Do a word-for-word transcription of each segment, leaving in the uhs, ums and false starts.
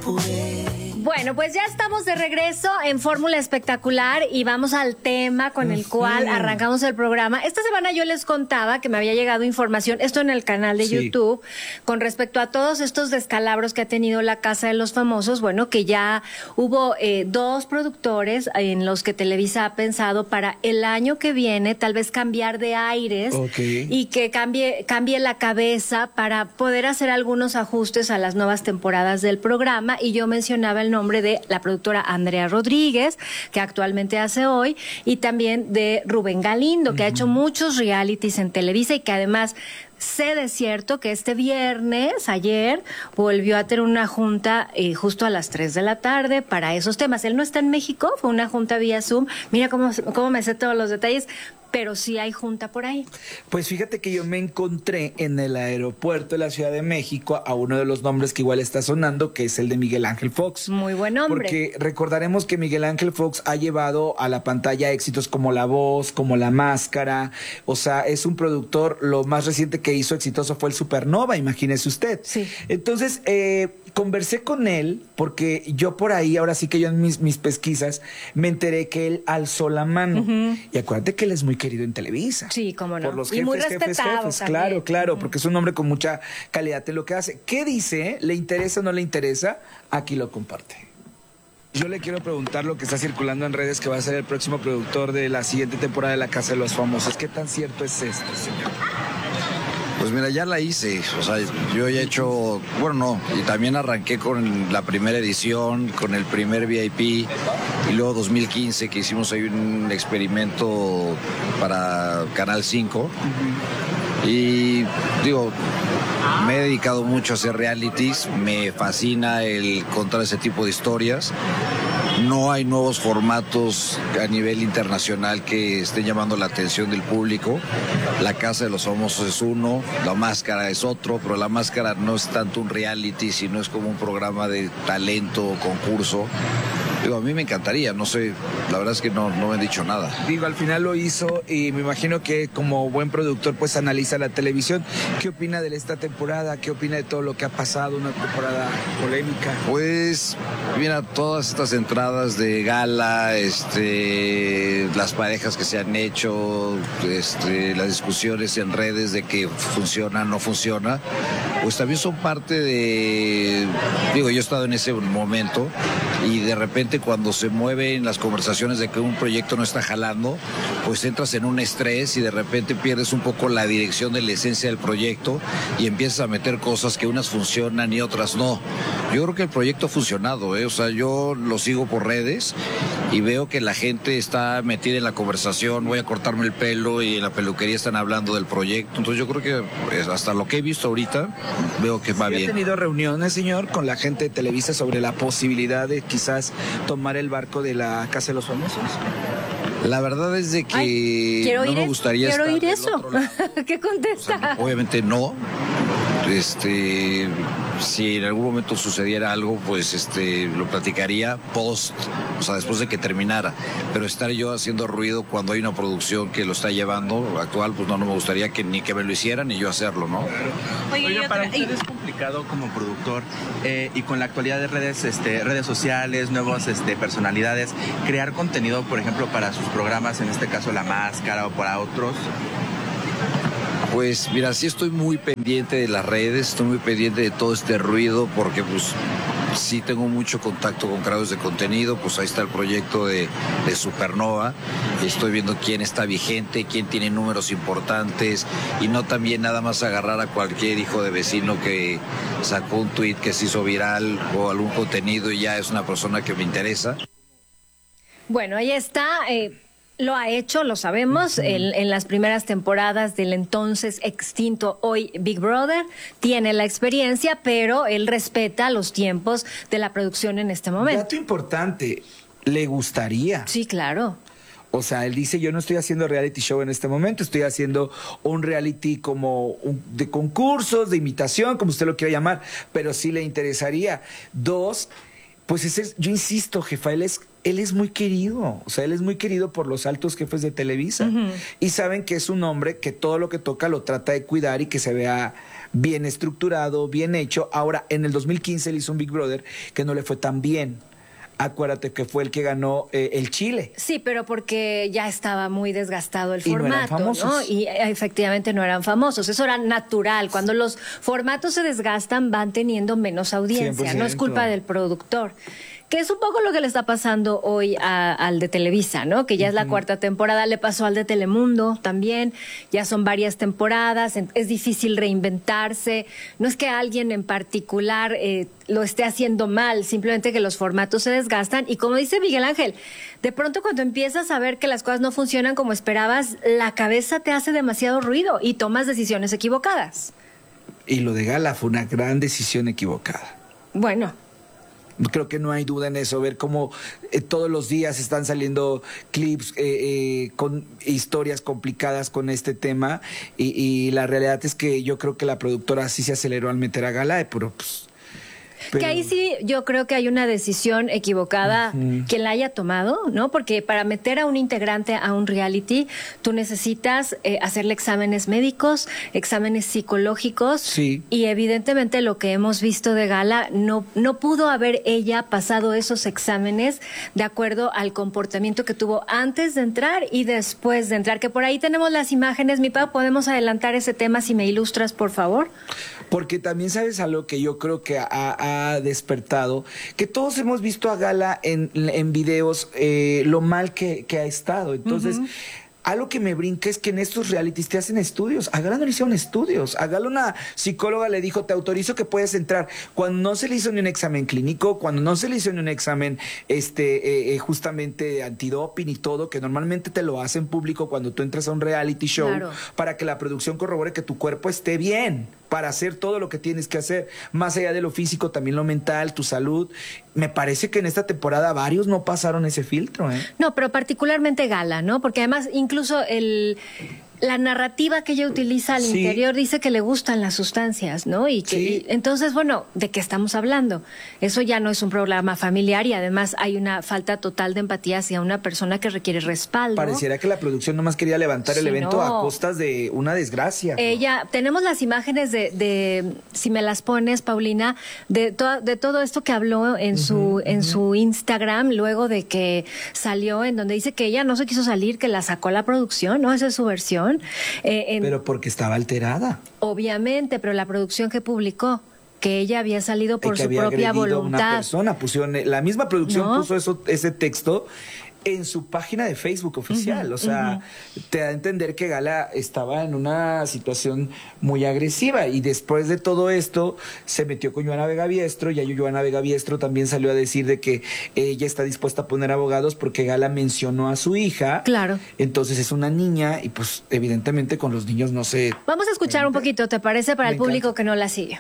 Bueno, pues ya estamos de regreso en Fórmula Espectacular y vamos al tema con el cual arrancamos el programa. Esta semana yo les contaba que me había llegado información, esto en el canal de sí. YouTube, con respecto a todos estos descalabros que ha tenido la Casa de los Famosos. Bueno, que ya hubo eh, dos productores en los que Televisa ha pensado para el año que viene tal vez cambiar de aires okay. y que cambie, cambie la cabeza para poder hacer algunos ajustes a las nuevas temporadas del programa. Y yo mencionaba el nombre de la productora Andrea Rodríguez, que actualmente hace Hoy, y también de Rubén Galindo, que uh-huh. ha hecho muchos realities en Televisa y que además sé de cierto que este viernes, ayer, volvió a tener una junta eh, justo a las tres de la tarde para esos temas. Él no está en México, fue una junta vía Zoom. Mira cómo, cómo me sé todos los detalles, pero sí hay junta por ahí. Pues fíjate que yo me encontré en el aeropuerto de la Ciudad de México a uno de los nombres que igual está sonando, que es el de Miguel Ángel Fox. Muy buen nombre. Porque recordaremos que Miguel Ángel Fox ha llevado a la pantalla éxitos como La Voz, como La Máscara. O sea, es un productor, lo más reciente que hizo exitoso fue el Supernova, imagínese usted. Sí. Entonces, eh, conversé con él porque yo por ahí, ahora sí que yo en mis, mis pesquisas, me enteré que él alzó la mano. Uh-huh. Y acuérdate que él es muy querido en Televisa. Sí, cómo no. Por los y jefes, muy jefes, respetado jefes. también. Claro, claro, uh-huh. porque es un hombre con mucha calidad en lo que hace. ¿Qué dice? ¿Le interesa o no le interesa? Aquí lo comparte. Yo le quiero preguntar lo que está circulando en redes, que va a ser el próximo productor de la siguiente temporada de La Casa de los Famosos. ¿Qué tan cierto es esto, señor? Pues mira, ya la hice, o sea, yo ya he hecho, bueno, no, y también arranqué con la primera edición, con el primer V I P, y luego dos mil quince que hicimos ahí un experimento para Canal cinco, uh-huh. y digo, me he dedicado mucho a hacer realities, me fascina el contar ese tipo de historias. No hay nuevos formatos a nivel internacional que estén llamando la atención del público. La Casa de los Famosos es uno, La Máscara es otro, pero La Máscara no es tanto un reality, sino es como un programa de talento o concurso. Digo, a mí me encantaría, no sé, la verdad es que no, no me han dicho nada. Digo, al final lo hizo y me imagino que como buen productor pues analiza la televisión. ¿Qué opina de esta temporada? ¿Qué opina de todo lo que ha pasado? Una temporada polémica. Pues, mira, todas estas entradas de gala, este, las parejas que se han hecho, este, las discusiones en redes de que funciona, no funciona, pues también son parte de, digo, yo he estado en ese momento y de repente cuando se mueven las conversaciones de que un proyecto no está jalando, pues entras en un estrés y de repente pierdes un poco la dirección de la esencia del proyecto y empiezas a meter cosas que unas funcionan y otras no. Yo creo que el proyecto ha funcionado, ¿eh? O sea, yo lo sigo por redes y veo que la gente está metida en la conversación, voy a cortarme el pelo y en la peluquería están hablando del proyecto, entonces yo creo que pues, hasta lo que he visto ahorita, veo que va ¿Sí bien. ¿Ha tenido reuniones, señor, con la gente de Televisa sobre la posibilidad de quizás tomar el barco de La Casa de los Famosos? La verdad es de que Ay, no me gustaría quiero estar oír eso. ¿Qué contesta? O sea, obviamente no. Este, si en algún momento sucediera algo, pues este lo platicaría post, o sea, después de que terminara. Pero estar yo haciendo ruido cuando hay una producción que lo está llevando actual, pues no, no me gustaría que ni que me lo hicieran ni yo hacerlo, ¿no? Oye, Oye para usted es complicado como productor eh, y con la actualidad de redes, este, redes sociales, nuevas este, personalidades, crear contenido, por ejemplo, para sus programas, en este caso La Máscara o para otros. Pues mira, sí estoy muy pendiente de las redes, estoy muy pendiente de todo este ruido porque pues sí tengo mucho contacto con creadores de contenido, pues ahí está el proyecto de, de Supernova, estoy viendo quién está vigente, quién tiene números importantes y no también nada más agarrar a cualquier hijo de vecino que sacó un tuit que se hizo viral o algún contenido y ya es una persona que me interesa. Bueno, ahí está... Eh... Lo ha hecho, lo sabemos, uh-huh. en, en las primeras temporadas del entonces extinto hoy Big Brother. Tiene la experiencia, pero él respeta los tiempos de la producción en este momento. Dato importante, ¿le gustaría? Sí, claro. O sea, él dice, yo no estoy haciendo reality show en este momento, estoy haciendo un reality como un, de concursos, de imitación, como usted lo quiera llamar, pero sí le interesaría. Dos, Pues ese, yo insisto, jefa, él es, él es muy querido. O sea, él es muy querido por los altos jefes de Televisa. Uh-huh. Y saben que es un hombre que todo lo que toca lo trata de cuidar y que se vea bien estructurado, bien hecho. Ahora, en el dos mil quince él hizo un Big Brother que no le fue tan bien. Acuérdate que fue el que ganó eh, el Chile. Sí, pero porque ya estaba muy desgastado el y formato, no eran famosos. ¿no? Y efectivamente no eran famosos. Eso era natural. Cuando los formatos se desgastan, van teniendo menos audiencia. cien por ciento. No es culpa del productor. Que es un poco lo que le está pasando hoy a, al de Televisa, ¿no? Que ya es la cuarta temporada, le pasó al de Telemundo también, ya son varias temporadas, es difícil reinventarse, no es que alguien en particular eh, lo esté haciendo mal, simplemente que los formatos se desgastan y como dice Miguel Ángel, de pronto cuando empiezas a ver que las cosas no funcionan como esperabas, la cabeza te hace demasiado ruido y tomas decisiones equivocadas. Y lo de Gala fue una gran decisión equivocada. Bueno, creo que no hay duda en eso, ver cómo eh, todos los días están saliendo clips eh, eh, con historias complicadas con este tema y, y la realidad es que yo creo que la productora sí se aceleró al meter a Gala, pero pues... Pero... Que ahí sí yo creo que hay una decisión equivocada uh-huh. quien la haya tomado, ¿no? Porque para meter a un integrante a un reality, tú necesitas eh, hacerle exámenes médicos, exámenes psicológicos. Sí. Y evidentemente lo que hemos visto de Gala, no, no pudo haber ella pasado esos exámenes de acuerdo al comportamiento que tuvo antes de entrar y después de entrar. Que por ahí tenemos las imágenes, mi papá, ¿podemos adelantar ese tema si me ilustras, por favor? Porque también sabes algo que yo creo que ha, ha despertado, que todos hemos visto a Gala en, en videos, eh, lo mal que, que ha estado. Entonces, uh-huh. algo que me brinca es que en estos realities te hacen estudios. A Gala no le hicieron estudios. A Gala una psicóloga le dijo, te autorizo que puedes entrar. Cuando no se le hizo ni un examen clínico, cuando no se le hizo ni un examen este, eh, justamente antidoping y todo, que normalmente te lo hacen público cuando tú entras a un reality show, claro. para que la producción corrobore que tu cuerpo esté bien, para hacer todo lo que tienes que hacer, más allá de lo físico, también lo mental, tu salud. Me parece que en esta temporada varios no pasaron ese filtro, ¿eh? No, pero particularmente Gala, ¿no? Porque además incluso el... la narrativa que ella utiliza al sí. interior dice que le gustan las sustancias, ¿no? Y que sí. y, entonces, bueno, ¿de qué estamos hablando? Eso ya no es un programa familiar y además hay una falta total de empatía hacia una persona que requiere respaldo. Pareciera que la producción nomás quería levantar sí, el evento no. a costas de una desgracia. Ella, ¿no? Tenemos las imágenes de, de, si me las pones, Paulina, de, to, de todo esto que habló en, uh-huh, su, en uh-huh. su Instagram, luego de que salió, en donde dice que ella no se quiso salir, que la sacó la producción, ¿no? Esa es su versión. Eh, en, pero porque estaba alterada. Obviamente, pero la producción que publicó, que ella había salido por que su había propia voluntad. A una persona, pusieron, la misma producción ¿No? puso eso, ese texto en su página de Facebook oficial. Uh-huh, o sea, uh-huh. te da a entender que Gala estaba en una situación muy agresiva y después de todo esto se metió con Joana Vega Biestro y ahí Joana Vega Biestro también salió a decir de que ella está dispuesta a poner abogados porque Gala mencionó a su hija. Claro. Entonces es una niña y pues evidentemente con los niños no se... Vamos a escuchar un poquito, ¿te parece? Para Me el público encanta. Que no la sigue.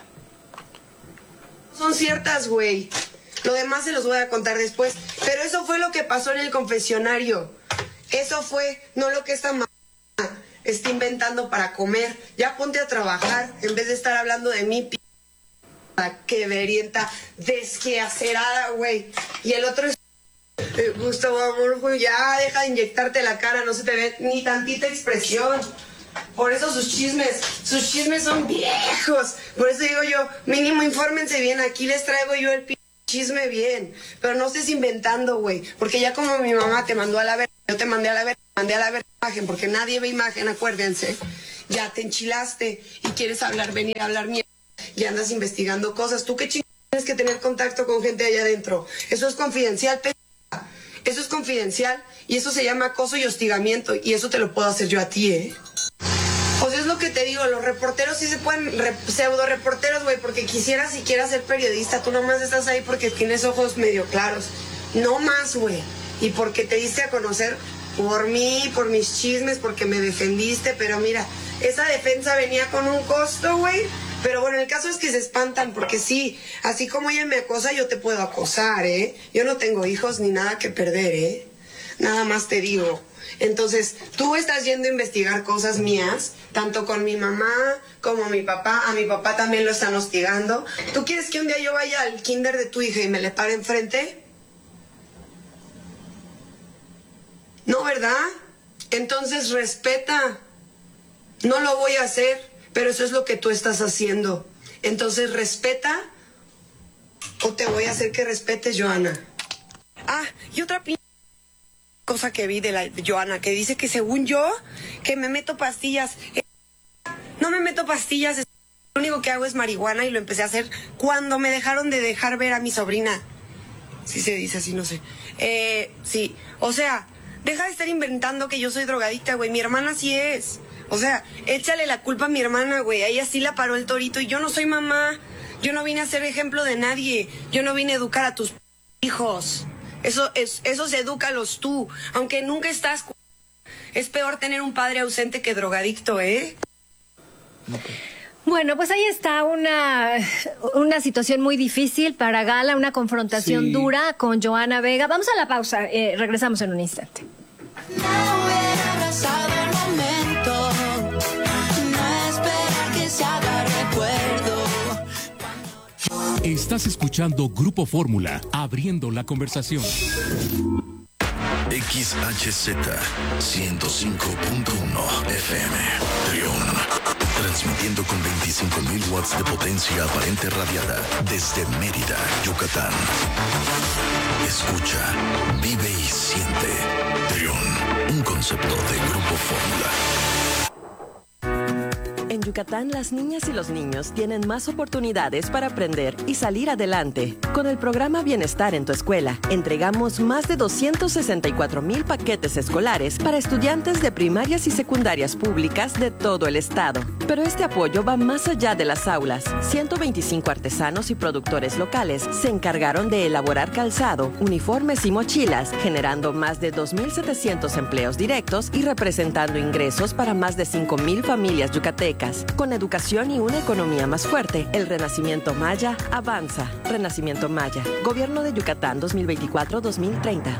Son ciertas, güey. Lo demás se los voy a contar después. Pero eso fue lo que pasó en el confesionario. Eso fue, no lo que esta mamá está inventando para comer. Ya ponte a trabajar en vez de estar hablando de mí, p***, que verienta, desqueacerada, güey. Y el otro es... Eh, Gustavo, amor, güey, ya deja de inyectarte la cara, no se te ve ni tantita expresión. Por eso sus chismes, sus chismes son viejos. Por eso digo yo, mínimo infórmense bien, aquí les traigo yo el p*** chisme bien, pero no estés inventando, güey, porque ya como mi mamá te mandó a la verga, yo te mandé a la verga, mandé a la verga imagen, porque nadie ve imagen, acuérdense, ya te enchilaste y quieres hablar, venir a hablar mierda, y andas investigando cosas, tú qué chingados tienes que tener contacto con gente allá adentro, eso es confidencial, p***, eso es confidencial, y eso se llama acoso y hostigamiento, y eso te lo puedo hacer yo a ti, ¿eh? O sea, es lo que te digo, los reporteros sí se pueden, re, pseudo reporteros, güey, porque quisieras siquiera ser periodista, tú nomás estás ahí porque tienes ojos medio claros, no más, güey, y porque te diste a conocer por mí, por mis chismes, porque me defendiste, pero mira, esa defensa venía con un costo, güey, pero bueno, el caso es que se espantan, porque sí, así como ella me acosa, yo te puedo acosar, ¿eh? Yo no tengo hijos ni nada que perder, ¿eh? nada más te digo. Entonces, tú estás yendo a investigar cosas mías, tanto con mi mamá como mi papá. A mi papá también lo están hostigando. ¿Tú quieres que un día yo vaya al kinder de tu hija y me le pare enfrente? No, ¿verdad? Entonces respeta. No lo voy a hacer, pero eso es lo que tú estás haciendo. Entonces respeta o te voy a hacer que respetes, Johanna. Ah, y otra p... cosa que vi de la Johanna, que dice que según yo, que me meto pastillas. No me meto pastillas, lo único que hago es marihuana y lo empecé a hacer cuando me dejaron de dejar ver a mi sobrina. Sí se dice así, no sé. Eh, sí, o sea, deja de estar inventando que yo soy drogadicta, güey. Mi hermana sí es. O sea, échale la culpa a mi hermana, güey. A ella sí la paró el torito y yo no soy mamá. Yo no vine a ser ejemplo de nadie. Yo no vine a educar a tus hijos. Eso es, eso se edúcalos tú. Aunque nunca estás... Es peor tener un padre ausente que drogadicto, ¿eh? Bueno, pues ahí está una, una situación muy difícil para Gala, una confrontación sí. dura con Johanna Vega. Vamos a la pausa, eh, regresamos en un instante. No hubiera abrazado el momento, no esperar que se haga recuerdo. Estás escuchando Grupo Fórmula, abriendo la conversación. X H Z ciento cinco punto uno F M, Trión. Transmitiendo con veinticinco mil watts de potencia aparente radiada desde Mérida, Yucatán. Escucha, vive y siente. Trión, un concepto de Grupo Fórmula. En Yucatán, las niñas y los niños tienen más oportunidades para aprender y salir adelante. Con el programa Bienestar en tu Escuela, entregamos más de doscientos sesenta y cuatro mil paquetes escolares para estudiantes de primarias y secundarias públicas de todo el estado. Pero este apoyo va más allá de las aulas. ciento veinticinco artesanos y productores locales se encargaron de elaborar calzado, uniformes y mochilas, generando más de dos mil setecientos empleos directos y representando ingresos para más de cinco mil familias yucatecas. Con educación y una economía más fuerte, el Renacimiento Maya avanza. Renacimiento Maya. Gobierno de Yucatán dos mil veinticuatro a dos mil treinta.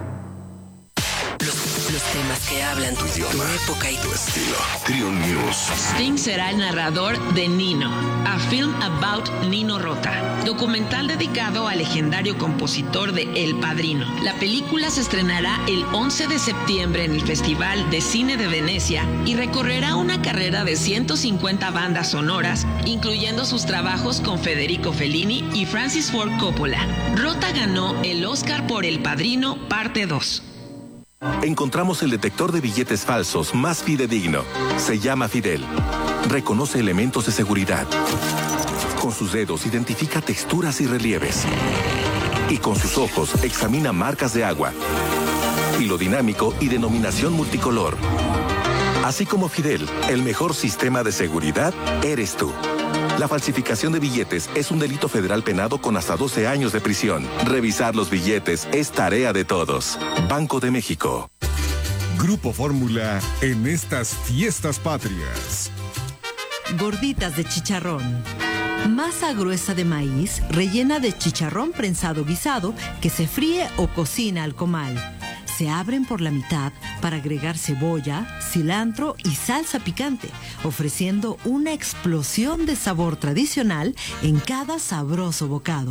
Los, los temas que hablan tu idioma, tu época y tu estilo. Trión News. Sting será el narrador de Nino, a film about Nino Rota, documental dedicado al legendario compositor de El Padrino. La película se estrenará el once de septiembre en el Festival de Cine de Venecia y recorrerá una carrera de ciento cincuenta bandas sonoras, incluyendo sus trabajos con Federico Fellini y Francis Ford Coppola. Rota ganó el Oscar por El Padrino Parte dos. Encontramos el detector de billetes falsos más fidedigno. Se llama Fidel. Reconoce elementos de seguridad. Con sus dedos identifica texturas y relieves. Y con sus ojos examina marcas de agua. Hilo dinámico y denominación multicolor. Así como Fidel, el mejor sistema de seguridad eres tú. La falsificación de billetes es un delito federal penado con hasta doce años de prisión. Revisar los billetes es tarea de todos. Banco de México. Grupo Fórmula en estas fiestas patrias. Gorditas de chicharrón. Masa gruesa de maíz rellena de chicharrón prensado guisado que se fríe o cocina al comal. Se abren por la mitad para agregar cebolla, cilantro y salsa picante, ofreciendo una explosión de sabor tradicional en cada sabroso bocado.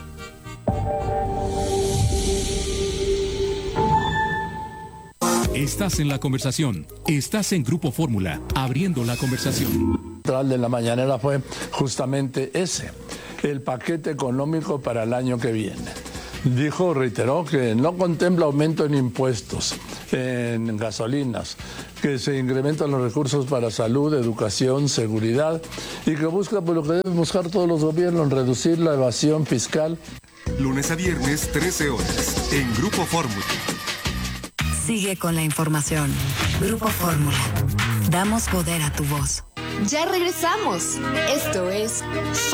Estás en la conversación. Estás en Grupo Fórmula, abriendo la conversación. El de la mañanera fue justamente ese, el paquete económico para el año que viene. Dijo, reiteró, que no contempla aumento en impuestos, en gasolinas, que se incrementan los recursos para salud, educación, seguridad, y que busca, por lo que deben buscar todos los gobiernos, reducir la evasión fiscal. Lunes a viernes, trece horas, en Grupo Fórmula. Sigue con la información. Grupo Fórmula. Damos poder a tu voz. Ya regresamos. Esto es